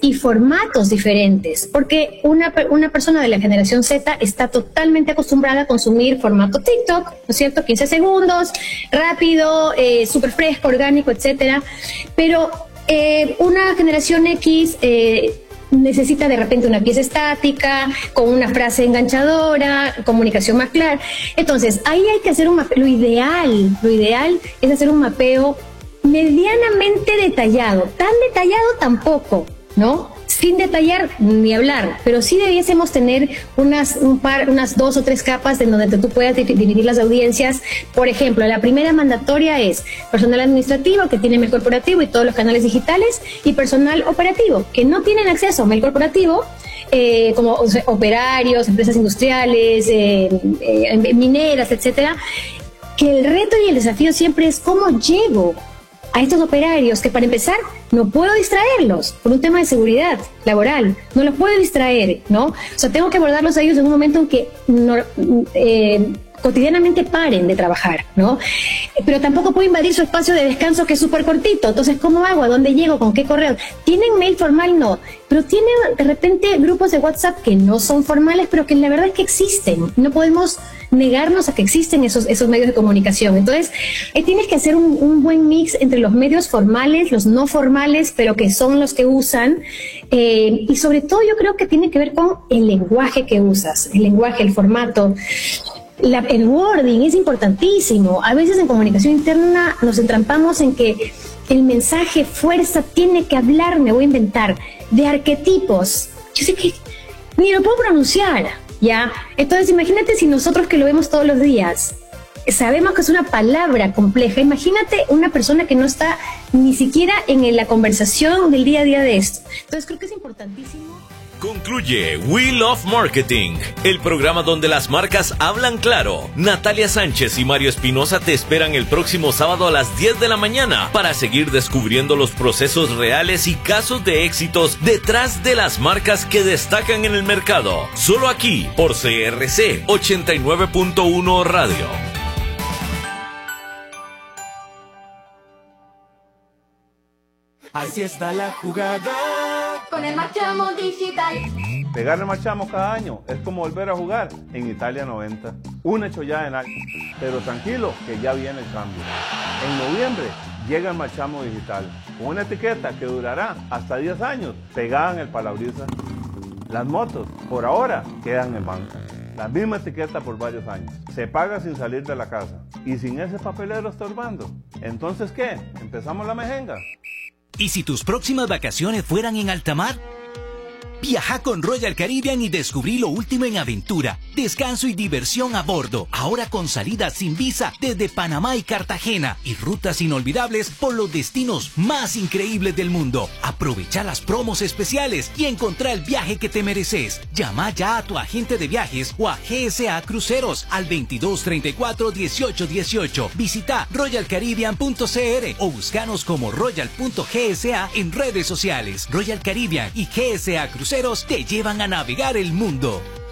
y formatos diferentes, porque una persona de la generación Z está totalmente acostumbrada a consumir formato TikTok, ¿no es cierto? 15 segundos, rápido, súper fresco, orgánico, etcétera. Pero una generación X necesita de repente una pieza estática, con una frase enganchadora, comunicación más clara. Entonces, ahí hay que hacer un mapeo. Lo ideal es hacer un mapeo medianamente detallado, tan detallado tampoco, ¿no? Sin detallar ni hablar, pero sí debiésemos tener unas 2 o 3 capas en donde tú puedas dividir las audiencias. Por ejemplo, la primera mandatoria es personal administrativo, que tiene mail corporativo y todos los canales digitales, y personal operativo, que no tienen acceso a mail corporativo, como operarios, empresas industriales, mineras, etcétera. Que el reto y el desafío siempre es cómo llego a estos operarios, que para empezar no puedo distraerlos por un tema de seguridad laboral, no los puedo distraer, ¿no? O sea, tengo que abordarlos a ellos en un momento en que cotidianamente paren de trabajar, ¿no? Pero tampoco puedo invadir su espacio de descanso, que es súper cortito. Entonces, ¿cómo hago? ¿A dónde llego? ¿Con qué correo? ¿Tienen mail formal? No. Pero tienen de repente grupos de WhatsApp que no son formales, pero que la verdad es que existen. No podemos negarnos a que existen esos medios de comunicación. Entonces, tienes que hacer un buen mix entre los medios formales, los no formales, pero que son los que usan. Y sobre todo yo creo que tiene que ver con el lenguaje que usas, el lenguaje, el formato. El wording es importantísimo. A veces en comunicación interna nos entrampamos en que el mensaje fuerza tiene que hablar, me voy a inventar, de arquetipos. Yo sé que ni lo puedo pronunciar, ¿ya? Entonces imagínate si nosotros, que lo vemos todos los días, sabemos que es una palabra compleja. Imagínate una persona que no está ni siquiera en la conversación del día a día de esto. Entonces creo que es importantísimo. Concluye We Love Marketing, el programa donde las marcas hablan claro. Natalia Sánchez y Mario Espinosa te esperan el próximo sábado a las 10 de la mañana para seguir descubriendo los procesos reales y casos de éxitos detrás de las marcas que destacan en el mercado. Solo aquí por CRC 89.1 Radio. Así está la jugada con el Marchamo Digital. Pegarle Marchamo cada año es como volver a jugar en Italia 90. Una chollada en alto. Pero tranquilo, que ya viene el cambio. En noviembre llega el Marchamo Digital, con una etiqueta que durará hasta 10 años pegada en el parabrisas. Las motos, por ahora, quedan en banca. La misma etiqueta por varios años. Se paga sin salir de la casa. Y sin ese papelero estorbando. Entonces, ¿qué? ¿Empezamos la mejenga? ¿Y si tus próximas vacaciones fueran en alta mar? Viaja con Royal Caribbean y descubrí lo último en aventura, descanso y diversión a bordo. Ahora con salidas sin visa desde Panamá y Cartagena y rutas inolvidables por los destinos más increíbles del mundo. Aprovecha las promos especiales y encontrá el viaje que te mereces. Llama ya a tu agente de viajes o a GSA Cruceros al 2234-1818. Visita royalcaribbean.cr o búscanos como royal.gsa en redes sociales. Royal Caribbean y GSA Cruceros te llevan a navegar el mundo.